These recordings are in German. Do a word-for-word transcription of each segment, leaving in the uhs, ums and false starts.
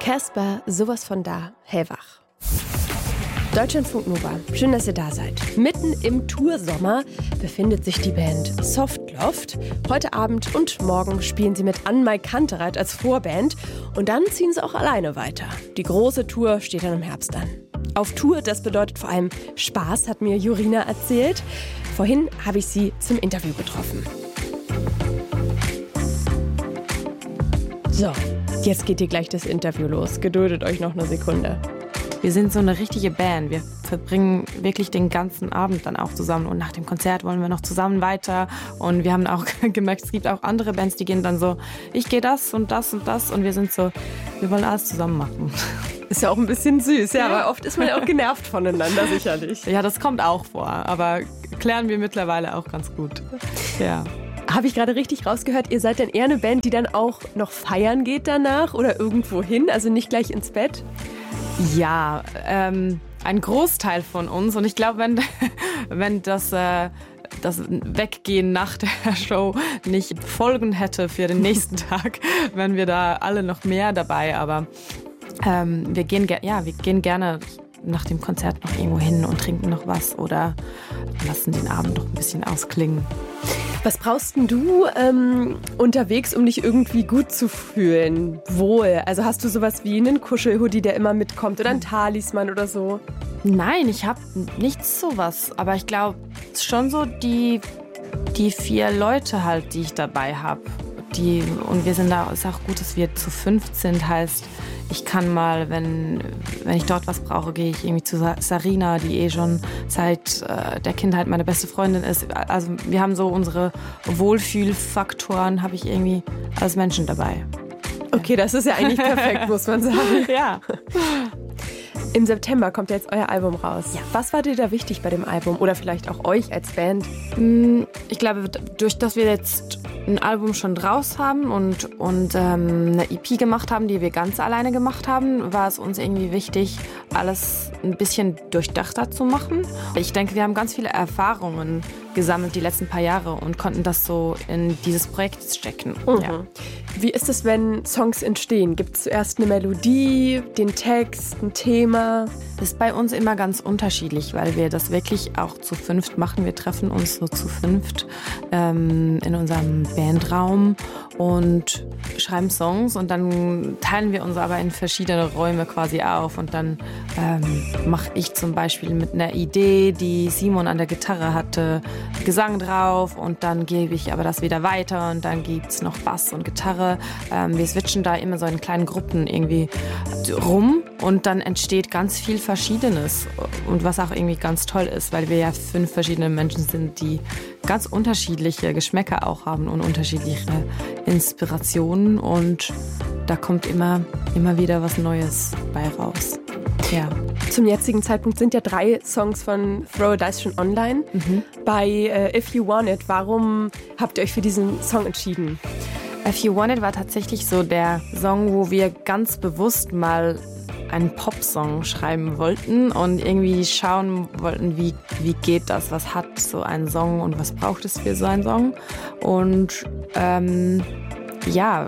Casper, sowas von da, hellwach. Deutschlandfunk Nova, schön, dass ihr da seid. Mitten im Toursommer befindet sich die Band Softloft. Heute Abend und morgen spielen sie mit Ann-Mai Kantereit als Vorband und dann ziehen sie auch alleine weiter. Die große Tour steht dann im Herbst an. Auf Tour, das bedeutet vor allem Spaß, hat mir Jorina erzählt. Vorhin habe ich sie zum Interview getroffen. So, jetzt geht hier gleich das Interview los. Geduldet euch noch eine Sekunde. Wir sind so eine richtige Band. Wir verbringen wirklich den ganzen Abend dann auch zusammen. Und nach dem Konzert wollen wir noch zusammen weiter. Und wir haben auch gemerkt, es gibt auch andere Bands, die gehen dann so, ich gehe das und das und das. Und wir sind so, wir wollen alles zusammen machen. Ist ja auch ein bisschen süß, ja, aber oft ist man ja auch genervt voneinander, sicherlich. Ja, das kommt auch vor. Aber klären wir mittlerweile auch ganz gut. Ja. Habe ich gerade richtig rausgehört, ihr seid dann eher eine Band, die dann auch noch feiern geht danach oder irgendwo hin, also nicht gleich ins Bett? Ja, ähm, ein Großteil von uns. Und ich glaube, wenn, wenn das, äh, das Weggehen nach der Show nicht Folgen hätte für den nächsten Tag, wären wir da alle noch mehr dabei. Aber ähm, wir, gehen, ja, wir gehen gerne nach dem Konzert noch irgendwo hin und trinken noch was oder lassen den Abend noch ein bisschen ausklingen. Was brauchst denn du ähm, unterwegs, um dich irgendwie gut zu fühlen? Wohl? Also hast du sowas wie einen Kuschelhoodie, der immer mitkommt oder ein Talisman oder so? Nein, ich habe nichts sowas. Aber ich glaube schon so die, die vier Leute halt, die ich dabei habe. Die, und wir sind da, ist auch gut, dass wir zu fünft sind, heißt, ich kann mal, wenn, wenn ich dort was brauche, gehe ich irgendwie zu Sarina, die eh schon seit äh, der Kindheit meine beste Freundin ist. Also wir haben so unsere Wohlfühlfaktoren, habe ich irgendwie als Menschen dabei. Okay, das ist ja eigentlich perfekt, muss man sagen. Ja. Im September kommt jetzt euer Album raus. Ja. Was war dir da wichtig bei dem Album oder vielleicht auch euch als Band? Ich glaube, durch dass wir jetzt ein Album schon draus haben und, und ähm, eine E P gemacht haben, die wir ganz alleine gemacht haben, war es uns irgendwie wichtig, alles ein bisschen durchdachter zu machen. Ich denke, wir haben ganz viele Erfahrungen gesammelt die letzten paar Jahre und konnten das so in dieses Projekt stecken. Mhm. Ja. Wie ist es, wenn Songs entstehen? Gibt es zuerst eine Melodie, den Text, ein Thema? Das ist bei uns immer ganz unterschiedlich, weil wir das wirklich auch zu fünft machen. Wir treffen uns so zu fünft ähm, in unserem Bandraum und schreiben Songs und dann teilen wir uns aber in verschiedene Räume quasi auf und dann ähm, mache ich zum Beispiel mit einer Idee, die Simon an der Gitarre hatte, Gesang drauf und dann gebe ich aber das wieder weiter und dann gibt's noch Bass und Gitarre. Ähm, wir switchen da immer so in kleinen Gruppen irgendwie rum und dann entsteht ganz viel Verschiedenes und was auch irgendwie ganz toll ist, weil wir ja fünf verschiedene Menschen sind, die ganz unterschiedliche Geschmäcker auch haben und unterschiedliche Inspirationen und da kommt immer, immer wieder was Neues bei raus. Ja. Zum jetzigen Zeitpunkt sind ja drei Songs von Throw a Dice schon online. Mhm. Bei äh, If You Want It, warum habt ihr euch für diesen Song entschieden? If You Want It war tatsächlich so der Song, wo wir ganz bewusst mal einen Popsong schreiben wollten und irgendwie schauen wollten, wie, wie geht das, was hat so ein Song und was braucht es für so einen Song. Und ähm, ja,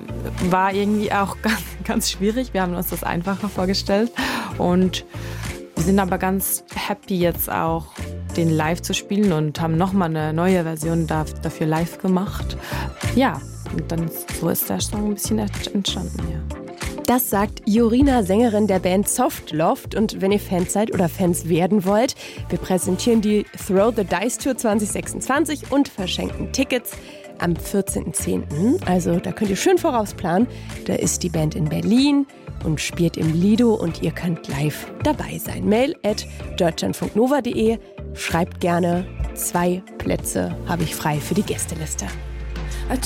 war irgendwie auch ganz, ganz schwierig. Wir haben uns das einfacher vorgestellt und wir sind aber ganz happy jetzt auch, den live zu spielen und haben nochmal eine neue Version dafür live gemacht. Ja, und dann so ist der Song ein bisschen entstanden, ja. Das sagt Jorina, Sängerin der Band Softloft. Und wenn ihr Fans seid oder Fans werden wollt, wir präsentieren die Throw the Dice Tour zwanzig sechsundzwanzig und verschenken Tickets am vierzehnten zehnten Also da könnt ihr schön vorausplanen. Da ist die Band in Berlin und spielt im Lido und ihr könnt live dabei sein. Mail at deutschlandfunknova punkt de. Schreibt gerne. Zwei Plätze habe ich frei für die Gästeliste.